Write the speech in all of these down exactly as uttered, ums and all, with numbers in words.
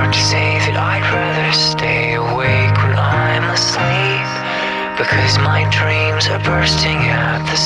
hard to say that I'd rather stay awake when I'm asleep, because my dreams are bursting at the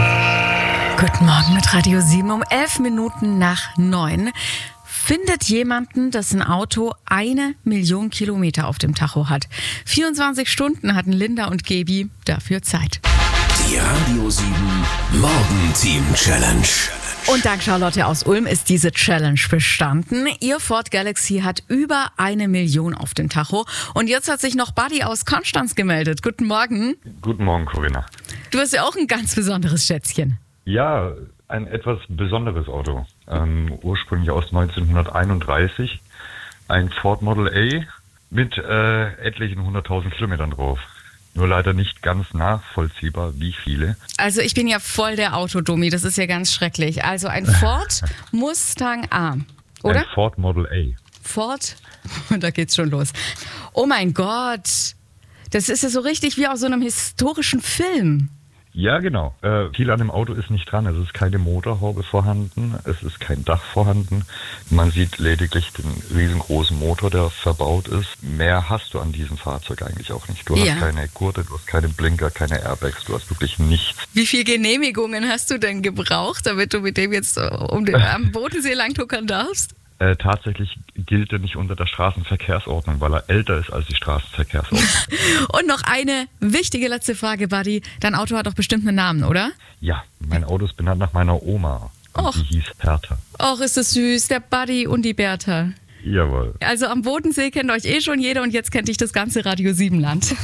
seams. Guten Morgen mit Radio sieben um elf Minuten nach neun. Findet jemanden, dessen Auto eine Million Kilometer auf dem Tacho hat. vierundzwanzig Stunden hatten Linda und Gaby dafür Zeit. Die Radio sieben Morgen-Team Challenge. Und dank Charlotte aus Ulm ist diese Challenge bestanden. Ihr Ford Galaxy hat über eine Million auf dem Tacho. Und jetzt hat sich noch Buddy aus Konstanz gemeldet. Guten Morgen. Guten Morgen, Corinna. Du hast ja auch ein ganz besonderes Schätzchen. Ja, ein etwas besonderes Auto. Ähm, ursprünglich aus neunzehnhunderteinunddreißig. Ein Ford Model A mit äh, etlichen hunderttausend Kilometern drauf. Nur leider nicht ganz nachvollziehbar, wie viele. Also ich bin ja voll der Autodummi, das ist ja ganz schrecklich. Also ein Ford Mustang A, oder? Ein Ford Model A. Ford, da geht's schon los. Oh mein Gott, das ist ja so richtig wie aus so einem historischen Film. Ja, genau. Äh, viel an dem Auto ist nicht dran. Es ist keine Motorhaube vorhanden, es ist kein Dach vorhanden. Man sieht lediglich den riesengroßen Motor, der verbaut ist. Mehr hast du an diesem Fahrzeug eigentlich auch nicht. Du Ja. hast keine Gurte, du hast keine Blinker, keine Airbags, du hast wirklich nichts. Wie viele Genehmigungen hast du denn gebraucht, damit du mit dem jetzt äh, um den, am Bodensee langtuckern darfst? Äh, tatsächlich gilt er nicht unter der Straßenverkehrsordnung, weil er älter ist als die Straßenverkehrsordnung. Und noch eine wichtige letzte Frage, Buddy. Dein Auto hat doch bestimmt einen Namen, oder? Ja, mein Auto ist benannt nach meiner Oma. Und Och. die hieß Hertha. Och, ist das süß, der Buddy und die Bertha. Jawohl. Also am Bodensee kennt euch eh schon jeder und jetzt kennt dich das ganze Radio sieben Land.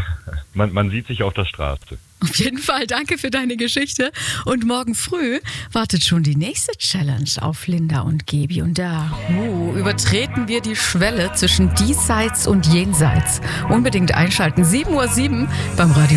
Man, man sieht sich auf der Straße. Auf jeden Fall, danke für deine Geschichte. Und morgen früh wartet schon die nächste Challenge auf Linda und Gaby. Und da uh, übertreten wir die Schwelle zwischen diesseits und jenseits. Unbedingt einschalten. sieben Uhr sieben beim Radio